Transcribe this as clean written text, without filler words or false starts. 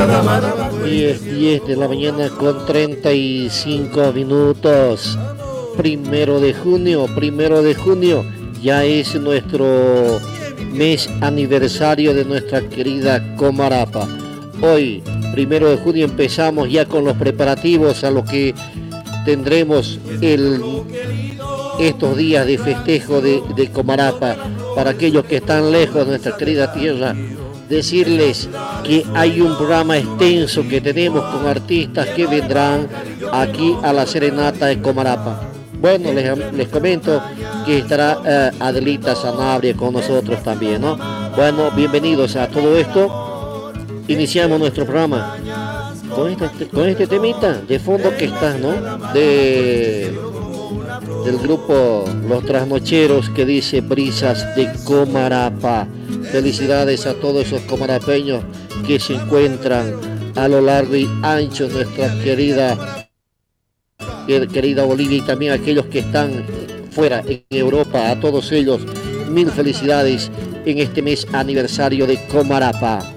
10 de la mañana con 35 minutos. Primero de junio, ya es nuestro mes aniversario de nuestra querida Comarapa. Hoy, 1 de junio, empezamos ya con los preparativos a lo que tendremos estos días de festejo de Comarapa. Para aquellos que están lejos de nuestra querida tierra, decirles que hay un programa extenso que tenemos con artistas que vendrán aquí a la serenata de Comarapa. Bueno, les comento que estará Adelita Sanabria con nosotros también, ¿no? Bueno, bienvenidos a todo esto. Iniciamos nuestro programa con este temita de fondo que está, ¿no? Del grupo Los Trasnocheros, que dice Brisas de Comarapa. Felicidades a todos esos comarapeños que se encuentran a lo largo y ancho de nuestra querida Bolivia, y también a aquellos que están fuera en Europa. A todos ellos, mil felicidades en este mes aniversario de Comarapa.